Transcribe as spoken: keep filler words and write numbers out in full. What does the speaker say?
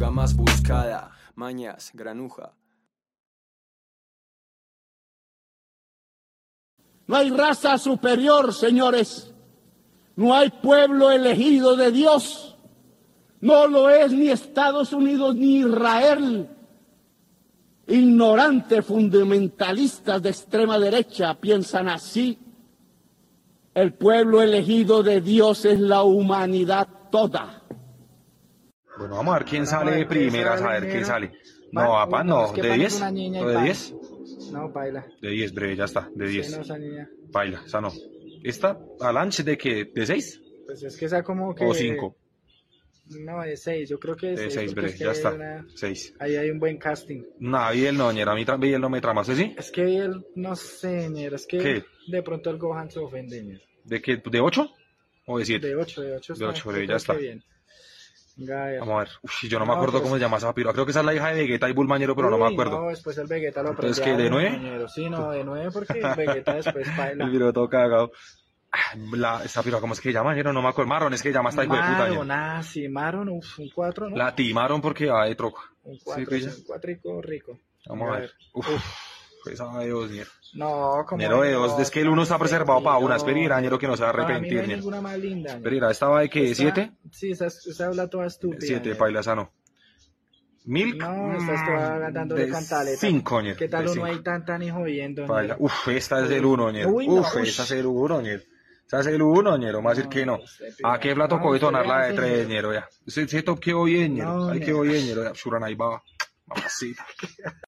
la más buscada. Mañas, granuja. No hay raza superior, señores. No hay pueblo elegido de Dios. No lo es ni Estados Unidos ni Israel. Ignorantes fundamentalistas de extrema derecha piensan así. El pueblo elegido de Dios es la humanidad toda. Bueno, vamos a ver quién sale de primeras, a ver quién sale. No, papá, no. ¿De diez? ¿O de diez? No, baila. De diez, breve, ya está, de diez. Sí, no, esa niña. Baila, esa no. ¿Esta, Alanche, de qué? ¿De seis? Pues es que esa como que... ¿O cinco? No, de seis, yo creo que De seis. seis, porque breve, es que ya hay está. una- seis. Ahí hay un buen casting. No, Biel no, ñero, a mí tra- Biel no me trama, ¿sí? Es que él, no sé, ñero, es que ¿Qué? de pronto el Gohan se ofende, ñero. ¿De qué? ¿De ocho? ¿O de siete? De ocho, de ocho. De ocho, yo breve, ya creo está. que bien. Venga, a ver. Vamos a ver. Uy, yo no me No, acuerdo pues- cómo se llama esa piroa. Creo que esa es la hija de Vegeta y Bulmañero, pero no me Uy, acuerdo. No, después el Vegeta lo Entonces, aprende ¿qué, de a uno, nueve? ñero. Sí, no, de nueve porque el Vegeta después baila. El piro todo cagado. Ah, La, esa piroa, ¿cómo es que llama, ñero? No me acuerdo. Marron, es que llama esta hijo de puta, ñero. Maron, ah, sí, Maron, uf, un cuatro, ¿no? La timaron porque va de troco. Un Sí, cuatro, pilla. sí, un cuatrico rico. Vamos a Venga, ver. Uf, esa de dos, ñero. No, como Ñero de dos, es que el uno está preservado para una. Espera, ñero, que no se va a Para mí no arrepentir, hay ñero. ninguna más linda. ñero. Espera, ¿estaba de qué? Esta- ¿Siete? Sí, esa, esa habla toda estúpida. Siete, ñero. paila, esa no. ¿Milk? No, estás toda dándole De cantaleta. cinco, ñero. ¿Qué tal de uno cinco. ahí tan tan y jodiendo? Paila. ñero? Uf, esta es el uno, ñero. Uy, no, Uf, ush. esta es el uno, ñero. Esa es el uno, ñero. Más decir que no. ¿A qué plato No, coge usted tonar la de hace, tres, ñero. ñero? Ya. Ese ese top quedó bien, ñero. No, Ahí ñero. quedó bien, ñero. Ya, Shuran ahí va. Mamacita.